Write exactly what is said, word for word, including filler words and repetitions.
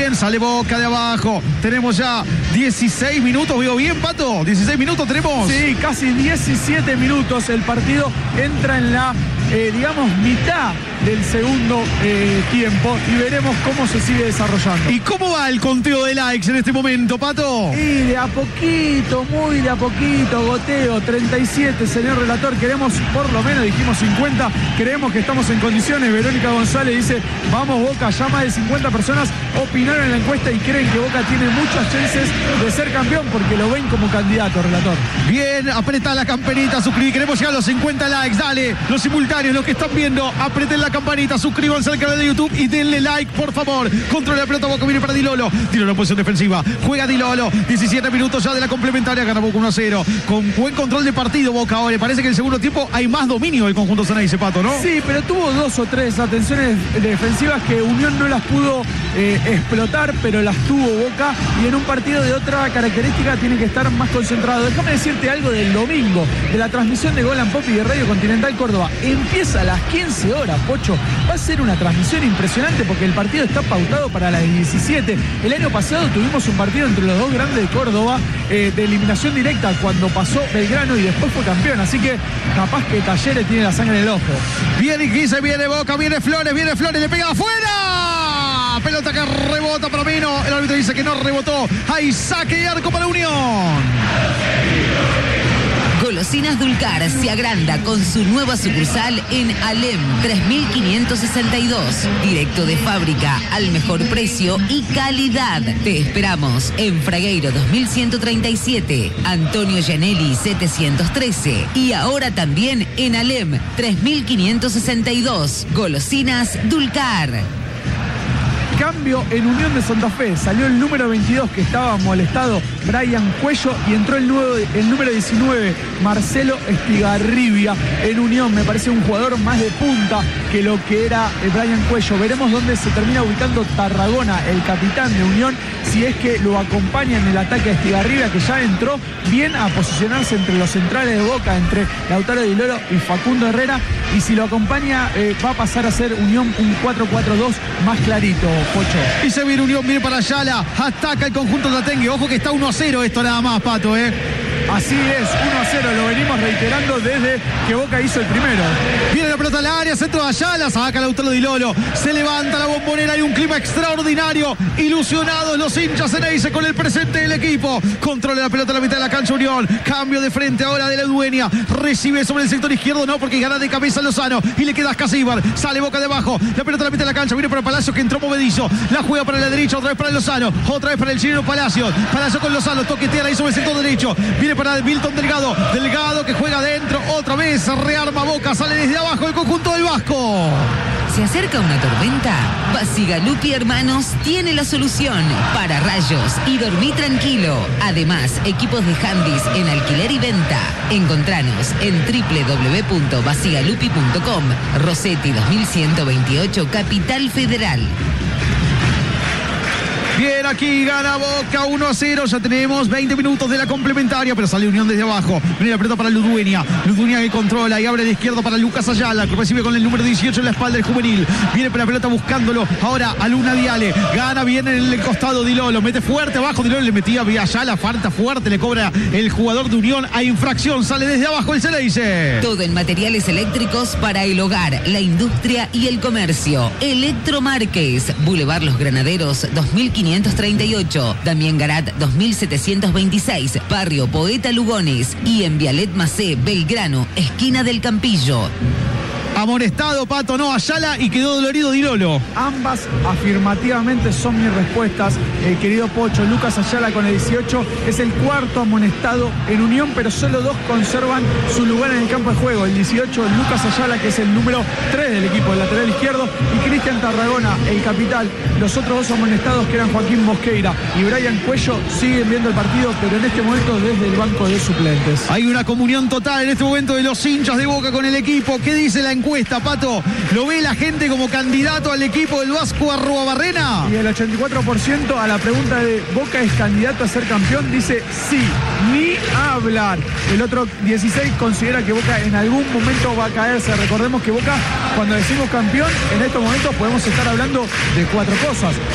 Bien, sale Boca de abajo. Tenemos ya dieciséis minutos. ¿Veo bien, Pato? dieciséis minutos tenemos. Sí, casi diecisiete minutos. El partido entra en la, eh, digamos, mitad del segundo eh, tiempo y veremos cómo se sigue desarrollando. ¿Y cómo va el conteo de likes en este momento, Pato? Y de a poquito, muy de a poquito, goteo, treinta y siete, señor relator, queremos por lo menos, dijimos cincuenta, creemos que estamos en condiciones. Verónica González dice, vamos Boca, ya más de cincuenta personas opinaron en la encuesta y creen que Boca tiene muchas chances de ser campeón porque lo ven como candidato, relator. Bien, apreta la campanita, suscribí, queremos llegar a los cincuenta likes, dale, los simultáneos, los que están viendo, apreten la campanita, suscríbanse al canal de YouTube y denle like, por favor. Controla la pelota, Boca viene para Di Lolo. Dilolo en posición defensiva. Juega Di Lolo. diecisiete minutos ya de la complementaria. Gana Boca uno a cero. Con buen control de partido Boca ahora. Parece que en el segundo tiempo hay más dominio del conjunto Ceneice, Pato, ¿no? Sí, pero tuvo dos o tres atenciones defensivas que Unión no las pudo eh, explotar, pero las tuvo Boca. Y en un partido de otra característica tiene que estar más concentrado. Déjame decirte algo del domingo, de la transmisión de Gol and Pop y de Radio Continental Córdoba. Empieza a las quince horas, Pocho. Va a ser una transmisión impresionante porque el partido está pautado para las diecisiete. El año pasado tuvimos un partido entre los dos grandes de Córdoba eh, de eliminación directa cuando pasó Belgrano y después fue campeón. Así que capaz que Talleres tiene la sangre en el ojo. Viene Iquique, viene Boca, viene Flores, viene Flores, le pega afuera. Pelota que rebota para mí, no. El árbitro dice que no rebotó. Hay saque de arco para Unión. Golosinas Dulcar se agranda con su nueva sucursal en Alem tres mil quinientos sesenta y dos. Directo de fábrica, al mejor precio y calidad. Te esperamos en Fragueiro dos mil ciento treinta y siete, Antonio Gianelli setecientos trece y ahora también en Alem tres mil quinientos sesenta y dos. Golosinas Dulcar. Cambio en Unión de Santa Fe. Salió el número veintidós que estaba molestado, Brian Cuello, y entró el, nuevo, el número diecinueve, Marcelo Estigarribia. En Unión me parece un jugador más de punta que lo que era Brian Cuello. Veremos dónde se termina ubicando Tarragona, el capitán de Unión, si es que lo acompaña en el ataque a Estigarribia, que ya entró bien a posicionarse entre los centrales de Boca, entre Lautaro Di Lolo y Facundo Herrera, y si lo acompaña eh, va a pasar a ser Unión un cuatro cuatro dos más clarito, Pocho. Y se viene Unión, viene para Ayala, ataca el conjunto Tatengue. Ojo que está uno a cero esto nada más, Pato, ¿eh? Así es, uno a cero, lo venimos reiterando desde que Boca hizo el primero. Viene la pelota al área, centro de Ayala, saca Lautaro Di Lolo, se levanta la bombonera, hay un clima extraordinario, ilusionados los hinchas Ceneice con el presente del equipo. Controla la pelota a la mitad de la cancha Unión, cambio de frente ahora de la Dueña, recibe sobre el sector izquierdo, no, porque gana de cabeza Lozano y le queda a Casíbar, sale Boca debajo, la pelota a la mitad de la cancha, viene para Palacio que entró movedizo, la juega para la derecha, otra vez para Lozano, otra vez para el chileno Palacios, Palacio con Lozano, toquetea ahí sobre el sector derecho, viene para Milton Delgado, Delgado que juega adentro, otra vez rearma Boca, sale desde abajo el conjunto del Vasco. ¿Se acerca una tormenta? Basigalupi Hermanos tiene la solución para rayos y dormir tranquilo. Además, equipos de handys en alquiler y venta. Encontranos en doble u doble u doble u punto basigalupi punto com. Rossetti dos mil ciento veintiocho, Capital Federal. Bien, aquí gana Boca uno a cero. Ya tenemos veinte minutos de la complementaria, pero sale Unión desde abajo. Viene la pelota para Ludueña. Ludueña que controla y abre de izquierdo para Lucas Ayala, que recibe con el número dieciocho en la espalda el juvenil. Viene para la pelota buscándolo. Ahora a Luna Viale. Gana bien en el costado Di Lolo. Mete fuerte abajo. Di Lolo le metía a Ayala. Falta fuerte. Le cobra el jugador de Unión a infracción. Sale desde abajo el Ceneice. Todo en materiales eléctricos para el hogar, la industria y el comercio. Electromarques. Boulevard Los Granaderos dos mil quinientos treinta y ocho, Damián Garat dos mil setecientos veintiséis, Barrio Poeta Lugones y en Vialet Macé, Belgrano, esquina del Campillo. Amonestado, Pato, no, Ayala, y quedó dolorido Di Lolo. Ambas afirmativamente son mis respuestas, eh, querido Pocho. Lucas Ayala con el dieciocho es el cuarto amonestado en Unión, pero solo dos conservan su lugar en el campo de juego. El dieciocho, Lucas Ayala, que es el número tres del equipo, el lateral izquierdo, y Cristian Tarragona, el capital. Los otros dos amonestados, que eran Joaquín Mosqueira y Brian Cuello, siguen viendo el partido, pero en este momento desde el banco de suplentes. Hay una comunión total en este momento de los hinchas de Boca con el equipo. ¿Qué dice la encuesta, Pato? ¿Lo ve la gente como candidato al equipo del Vasco Arruabarrena? Y el ochenta y cuatro por ciento a la pregunta de ¿Boca es candidato a ser campeón? Dice sí, ni hablar. El otro dieciséis considera que Boca en algún momento va a caerse. Recordemos que Boca, cuando decimos campeón, en estos momentos podemos estar hablando de cuatro cosas.